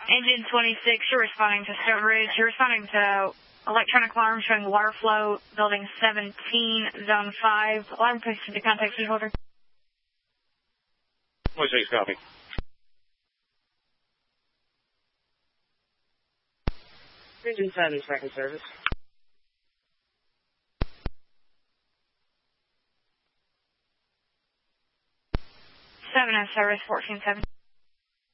Engine 26, you're responding to Stone Ridge. You're responding to electronic alarm showing water flow, building 17, zone 5. Alarm posted to contact key holder. 26, copy. Engine 7, second service. 7 of service, 14-7.